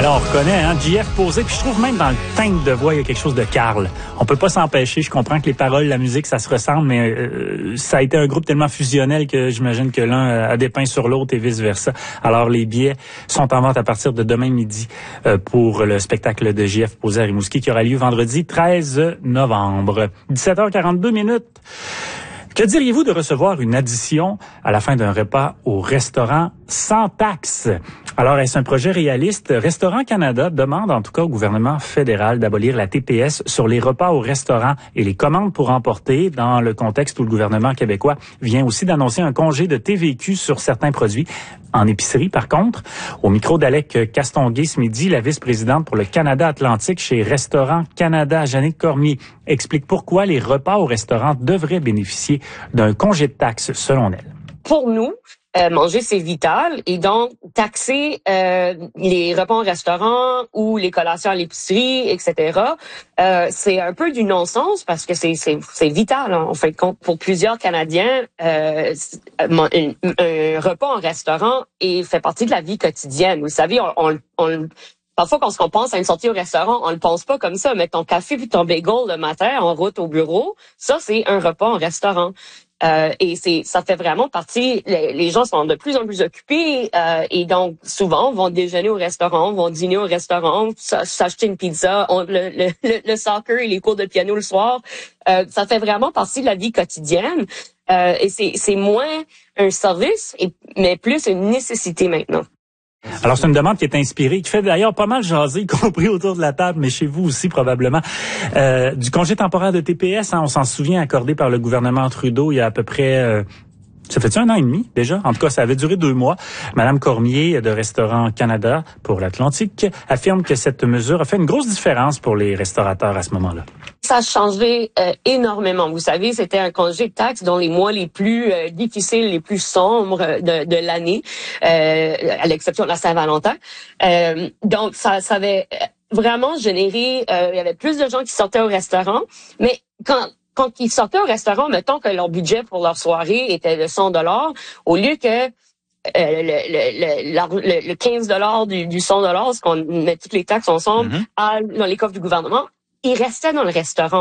là, on reconnaît, hein, JF posé, puis je trouve même dans le timbre de voix, il y a quelque chose de Carl. On peut pas s'empêcher, je comprends que les paroles, la musique, ça se ressemble, mais ça a été un groupe tellement fusionnel que j'imagine que l'un a dépeint sur l'autre et vice-versa. Alors, les billets sont en vente à partir de demain midi pour le spectacle de JF posé à Rimouski qui aura lieu vendredi 13 novembre. 17h42 minutes. Que diriez-vous de recevoir une addition à la fin d'un repas au restaurant sans taxe? Alors, est-ce un projet réaliste? Restaurant Canada demande en tout cas au gouvernement fédéral d'abolir la TPS sur les repas au restaurant et les commandes pour emporter dans le contexte où le gouvernement québécois vient aussi d'annoncer un congé de TVQ sur certains produits. En épicerie, par contre, au micro d'Alec Castonguay ce midi, la vice-présidente pour le Canada Atlantique chez Restaurant Canada, Jannick Cormier, explique pourquoi les repas au restaurant devraient bénéficier d'un congé de taxe, selon elle. Pour nous, manger, c'est vital. Et donc, taxer les repas au restaurant ou les collations à l'épicerie, etc., c'est un peu du non-sens parce que c'est vital, hein, en fin de compte. Pour plusieurs Canadiens, un repas au restaurant fait partie de la vie quotidienne. Vous savez, parfois, quand on pense à une sortie au restaurant, on le pense pas comme ça. Mais ton café puis ton bagel le matin en route au bureau, ça, c'est un repas au restaurant. Et ça fait vraiment partie. Les gens sont de plus en plus occupés et donc souvent vont déjeuner au restaurant, vont dîner au restaurant, s'acheter une pizza, le soccer et les cours de piano le soir. Ça fait vraiment partie de la vie quotidienne et c'est moins un service mais plus une nécessité maintenant. Alors, c'est une demande qui est inspirée, qui fait d'ailleurs pas mal jaser, y compris autour de la table, mais chez vous aussi probablement, du congé temporaire de TPS, hein, on s'en souvient, accordé par le gouvernement Trudeau il y a à peu près... ça fait-tu 1 an et demi déjà? En tout cas, ça avait duré 2 mois. Madame Cormier de Restaurant Canada pour l'Atlantique affirme que cette mesure a fait une grosse différence pour les restaurateurs à ce moment-là. Ça a changé énormément. Vous savez, c'était un congé de taxe dans les mois les plus difficiles, les plus sombres de l'année, à l'exception de la Saint-Valentin. Donc, ça avait vraiment généré... il y avait plus de gens qui sortaient au restaurant, mais quand ils sortaient au restaurant, mettons que leur budget pour leur soirée était de 100 $, au lieu que le 15 $ du 100 $, ce qu'on met toutes les taxes ensemble dans les coffres du gouvernement, ils restaient dans le restaurant.